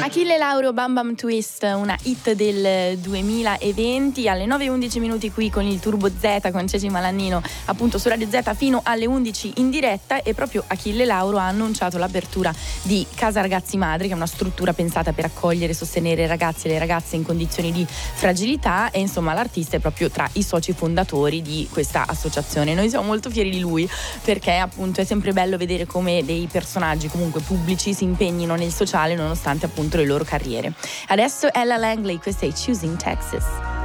Achille Lauro, Bam Bam Twist, una hit del 2020, alle 9:11 qui con il Turbo Z con Ceci Malannino, appunto su Radio Z fino alle 11 in diretta. E proprio Achille Lauro ha annunciato l'apertura di Casa Ragazzi Madri, che è una struttura pensata per accogliere e sostenere i ragazzi e le ragazze in condizioni di fragilità, e insomma l'artista è proprio tra i soci fondatori di questa associazione. Noi siamo molto fieri di lui, perché appunto è sempre bello vedere come dei personaggi comunque pubblici si impegnino nel sociale nonostante appunto le loro carriere. Adesso Ella Langley, questa è Choosing Texas.